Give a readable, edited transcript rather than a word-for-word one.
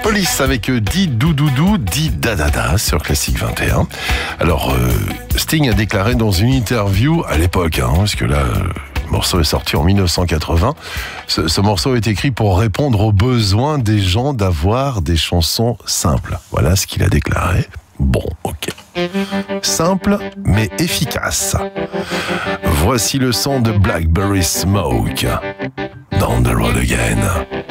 Police avec Di Doudoudou, Di Dadada sur Classique 21. Alors, Sting a déclaré dans une interview à l'époque, parce que là, le morceau est sorti en 1980. Ce morceau est écrit pour répondre aux besoins des gens d'avoir des chansons simples. Voilà ce qu'il a déclaré. Bon, ok. Simple, mais efficace. Voici le son de Blackberry Smoke. Down the Road Again.